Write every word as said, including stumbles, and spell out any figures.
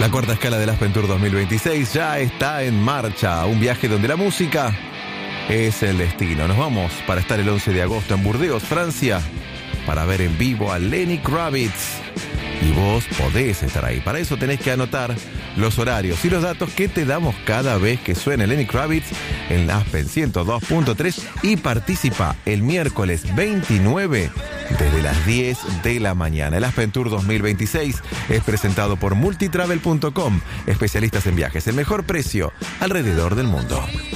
La cuarta escala del Aspen Tour dos mil veintiséis ya está en marcha. Un viaje donde la música es el destino. Nos vamos para estar el once de agosto en Burdeos, Francia, para ver en vivo a Lenny Kravitz. Y vos podés estar ahí. Para eso tenés que anotar los horarios y los datos que te damos cada vez que suene Lenny Kravitz en Aspen ciento dos punto tres y participa el miércoles veintinueve desde las diez de la mañana. El Aspen Tour dos mil veintiséis es presentado por multitravel punto com, especialistas en viajes, el mejor precio alrededor del mundo.